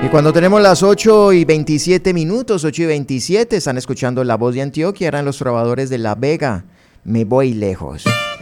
Y cuando tenemos las 8:27, 8:27, están escuchando La Voz de Antioquia, eran los trovadores de La Vega, Me Voy Lejos.